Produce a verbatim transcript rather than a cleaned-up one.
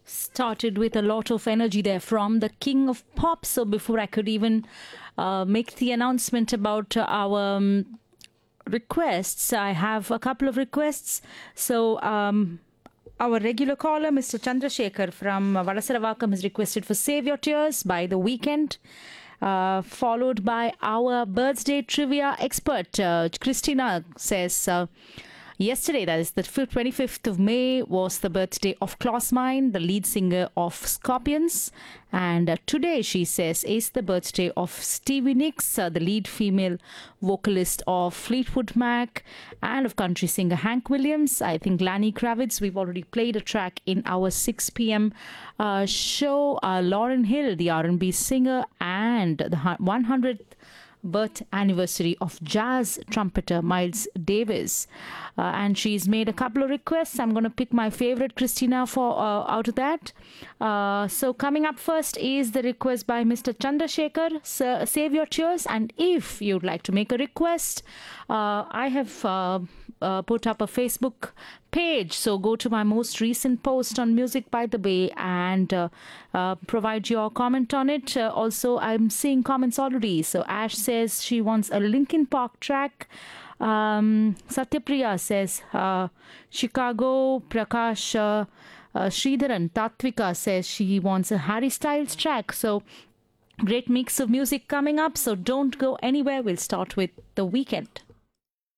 Started with a lot of energy there from the king of pop. So before I could even uh, make the announcement about uh, our um, requests, I have a couple of requests. So um, our regular caller, Mister Chandrasekhar from Valasaravakam, has requested for Save Your Tears by The Weekend. Uh, followed by our birthday trivia expert, uh, Christina says, uh, yesterday, that is the twenty-fifth of May, was the birthday of Klaus Meine, the lead singer of Scorpions. And uh, today, she says, is the birthday of Stevie Nicks, uh, the lead female vocalist of Fleetwood Mac, and of country singer Hank Williams. I think Lenny Kravitz, we've already played a track in our six p.m. Uh, show. Uh, Lauryn Hill, the R and B singer, and the one hundredth birth anniversary of jazz trumpeter Miles Davis. Uh, and she's made a couple of requests. I'm going to pick my favorite, Christina, for uh, out of that. Uh, so coming up first is the request by Mister Chandrasekhar, Sa- Save Your Tears. And if you'd like to make a request, uh, I have uh, uh, put up a Facebook page. So go to my most recent post on Music by the Bay and uh, uh, provide your comment on it. Uh, also, I'm seeing comments already. So Ash says she wants a Linkin Park track. Um, Satyapriya says uh, Chicago. Prakash uh, uh, Sridharan Tatvika says she wants a Harry Styles track. So great mix of music coming up. So don't go anywhere. We'll start with The Weekend.